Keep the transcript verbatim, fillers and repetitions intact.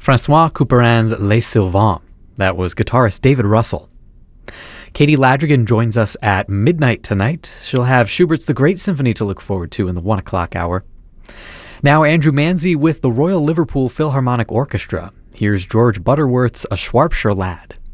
Francois Couperin's Les Sylvains. That was guitarist David Russell. Katie Ladrigan joins us at midnight tonight. She'll have Schubert's The Great Symphony to look forward to in the one o'clock hour. Now Andrew Manzi with the Royal Liverpool Philharmonic Orchestra. Here's George Butterworth's A Shropshire Lad.